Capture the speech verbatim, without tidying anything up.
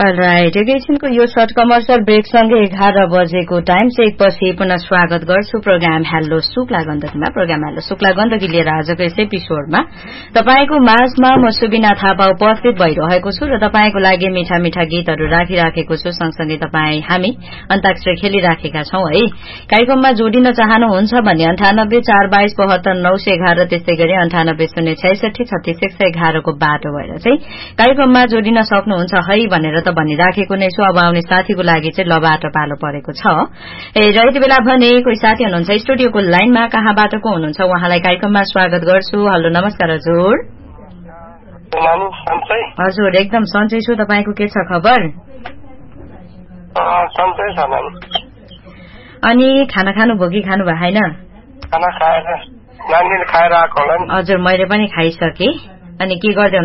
All right, एकैछिनको यो short commercial ब्रेकसँगै एघार बजेको टाइम चाहिँ एकपछि पुनः स्वागत गर्छु programme hello Shukla गण्डकीमा। Programme hello Shukla Gandaki लिएर आजको यस एपिसोडमा तपाईको माझमा म सुबिना थापा उपस्थित भइरहेको छु र तपाईको लागि मिठा मिठा गीतहरू राखिराखेको छु। सँगसँगै तपाईँ हामी अन्ताक्षरी खेलिराखेका छौं है। कार्यक्रममा जोडिन चाहनुहुन्छ भने अन्ठानब्बे चार बाइस बहत्तर नौ सय एघार त्यस्तै गरी अन्ठानब्बे शून्य छैसठी छत्तीस एक सय एघारको बाटो भएर चाहिँ कार्यक्रममा जोडिन सक्नुहुन्छ है भनेर त भनिराखेको नै छु। अब आउने साथीको लागि चाहिँ लबाट पालो परेको छ। ए र यति बेला भने कोही साथी हुनुहुन्छ स्टुडियोको लाइनमा, कहाँबाट को हुनुहुन्छ उहाँलाई कार्यक्रममा स्वागत गर्छु। हेलो नमस्कार हजुर। हजुर एकदम सन्चै छु, तपाईको के छ खबर? अनि खाना खानु भयो कि खानु भएन? खाना खाएर नानीले खाएर आएको होला नि। हजुर मैले पनि खाइसके। अनि के गर्दै